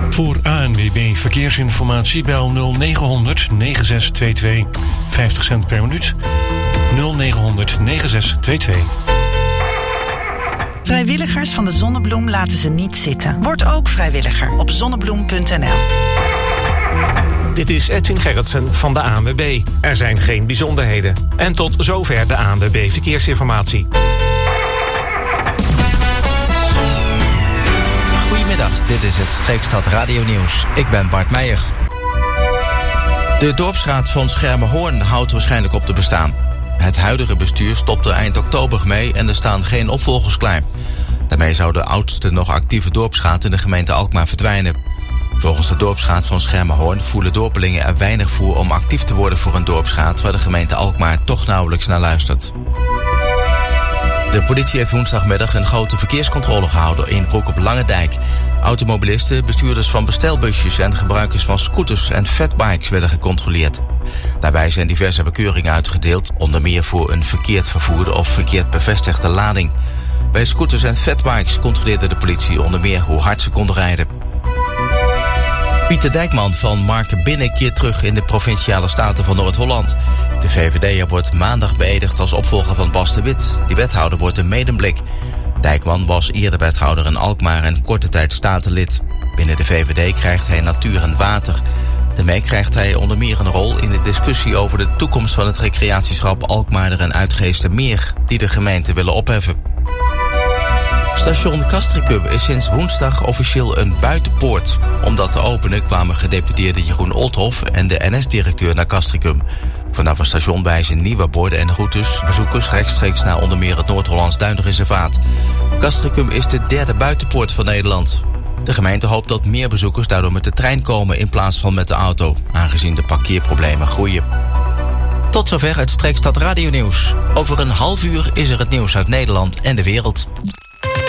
Voor ANWB Verkeersinformatie bel 0900 9622. 50 cent per minuut. 0900 9622. Vrijwilligers van de Zonnebloem laten ze niet zitten. Word ook vrijwilliger op zonnebloem.nl. Dit is Edwin Gerritsen van de ANWB. Er zijn geen bijzonderheden. En tot zover de ANWB Verkeersinformatie. Goedemiddag, dit is het Streekstad Radio Nieuws. Ik ben Bart Meijer. De dorpsraad van Schermerhorn houdt waarschijnlijk op te bestaan. Het huidige bestuur stopte eind oktober mee en er staan geen opvolgers klaar. Daarmee zou de oudste nog actieve dorpsraad in de gemeente Alkmaar verdwijnen. Volgens de dorpsraad van Schermerhorn voelen dorpelingen er weinig voor om actief te worden voor een dorpsraad waar de gemeente Alkmaar toch nauwelijks naar luistert. De politie heeft woensdagmiddag een grote verkeerscontrole gehouden in Broek op Langendijk. Automobilisten, bestuurders van bestelbusjes en gebruikers van scooters en fatbikes werden gecontroleerd. Daarbij zijn diverse bekeuringen uitgedeeld, onder meer voor een verkeerd vervoerde of verkeerd bevestigde lading. Bij scooters en fatbikes controleerde de politie onder meer hoe hard ze konden rijden. Pieter Dijkman van Marken Binnen keert terug in de Provinciale Staten van Noord-Holland. De VVD'er wordt maandag beëdigd als opvolger van Bas de Wit. Die wethouder wordt een medemblik. Dijkman was eerder wethouder in Alkmaar en korte tijd statenlid. Binnen de VVD krijgt hij natuur en water. Daarmee krijgt hij onder meer een rol in de discussie over de toekomst van het recreatieschap Alkmaarder en Uitgeestermeer, die de gemeente willen opheffen. Station Castricum is sinds woensdag officieel een buitenpoort. Om dat te openen kwamen gedeputeerde Jeroen Olthoff en de NS-directeur naar Castricum. Vanaf het station wijzen nieuwe borden en routes bezoekers rechtstreeks naar onder meer het Noord-Hollands Duinreservaat. Castricum is de derde buitenpoort van Nederland. De gemeente hoopt dat meer bezoekers daardoor met de trein komen in plaats van met de auto, aangezien de parkeerproblemen groeien. Tot zover het Streekstad Radio Nieuws. Over een half uur is er het nieuws uit Nederland en de wereld.